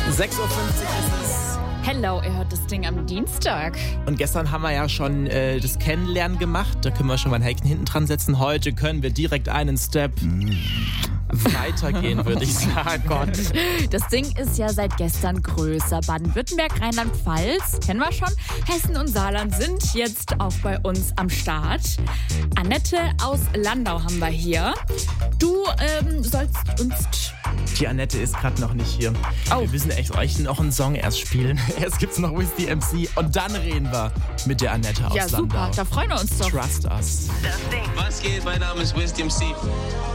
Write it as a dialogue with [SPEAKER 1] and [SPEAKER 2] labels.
[SPEAKER 1] 6.50 Uhr ist es.
[SPEAKER 2] Hello, ihr hört das Ding am Dienstag.
[SPEAKER 1] Und gestern haben wir ja schon das Kennenlernen gemacht. Da können wir schon mal ein Häkchen hinten dran setzen. Heute können wir direkt einen Step weitergehen, würde ich sagen. Gott.
[SPEAKER 2] Das Ding ist ja seit gestern größer. Baden-Württemberg, Rheinland-Pfalz, kennen wir schon. Hessen und Saarland sind jetzt auch bei uns am Start. Annette aus Landau haben wir hier. Du sollst uns...
[SPEAKER 1] Die Annette ist gerade noch nicht hier.
[SPEAKER 2] Oh.
[SPEAKER 1] Wir müssen echt euch noch einen Song erst spielen. Erst gibt's noch Wiz the MC und dann reden wir mit der Annette aus
[SPEAKER 2] Ja, super,
[SPEAKER 1] Landau.
[SPEAKER 2] da freuen wir uns doch.
[SPEAKER 1] Trust us.
[SPEAKER 3] Was geht? Mein Name ist Wiz the MC.